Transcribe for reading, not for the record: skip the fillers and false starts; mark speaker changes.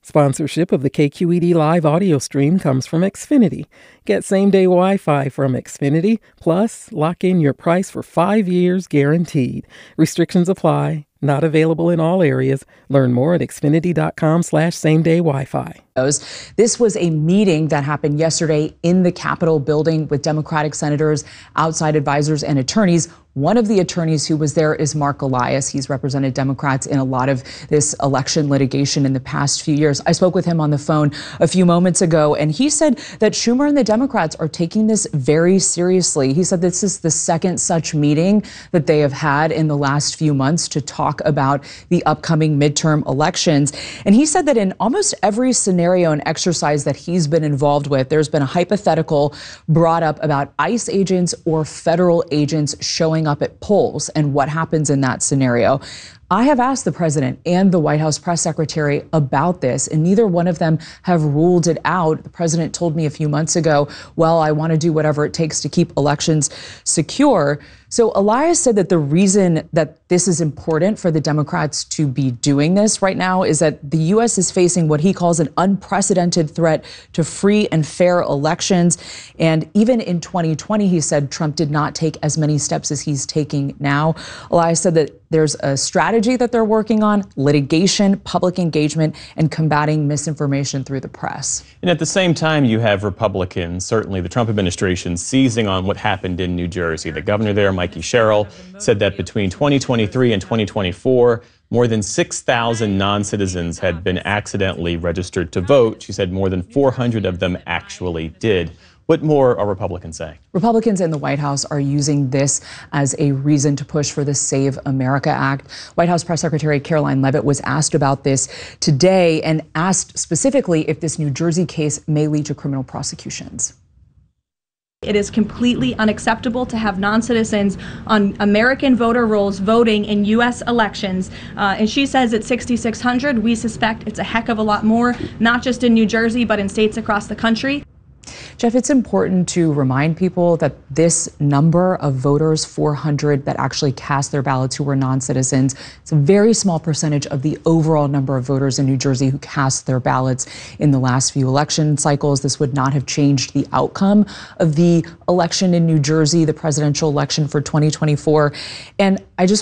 Speaker 1: Sponsorship of the KQED Live audio stream comes from Xfinity. Get same-day Wi-Fi from Xfinity, plus lock in your price for 5 years guaranteed. Restrictions apply. Not available in all areas. Learn more at xfinity.com/same-day Wi-Fi.
Speaker 2: This was a meeting that happened yesterday in the Capitol building with Democratic senators, outside advisors, and attorneys. One of the attorneys who was there is Mark Elias. He's represented Democrats in a lot of this election litigation in the past few years. I spoke with him on the phone a few moments ago, and he said that Schumer and the Democrats are taking this very seriously. He said this is the second such meeting that they have had in the last few months to talk about the upcoming midterm elections. And he said that in almost every scenario and exercise that he's been involved with, there's been a hypothetical brought up about ICE agents or federal agents showing up at polls and what happens in that scenario. I have asked the president and the White House press secretary about this, and neither one of them have ruled it out. The president told me a few months ago, well, I want to do whatever it takes to keep elections secure. So Elias said that the reason that this is important for the Democrats to be doing this right now is that the U.S. is facing what he calls an unprecedented threat to free and fair elections. And even in 2020, he said Trump did not take as many steps as he's taking now. Elias said that there's a strategy that they're working on: litigation, public engagement, and combating misinformation through the press.
Speaker 3: And at the same time, you have Republicans, certainly the Trump administration, seizing on what happened in New Jersey. The governor there, Mikey Sherrill, said that between 2023 and 2024, more than 6,000 non-citizens had been accidentally registered to vote. She said more than 400 of them actually did. What more are Republicans saying?
Speaker 2: Republicans in the White House are using this as a reason to push for the Save America Act. White House Press Secretary Caroline Leavitt was asked about this today and asked specifically if this New Jersey case may lead to criminal prosecutions.
Speaker 4: It is completely unacceptable to have non-citizens on American voter rolls voting in U.S. elections. And she says it's 6,600. We suspect it's a heck of a lot more, not just in New Jersey, but in states across the country.
Speaker 2: Jeff, it's important to remind people that this number of voters, 400 that actually cast their ballots who were non-citizens, it's a very small percentage of the overall number of voters in New Jersey who cast their ballots in the last few election cycles. This would not have changed the outcome of the election in New Jersey, the presidential election for 2024. And I just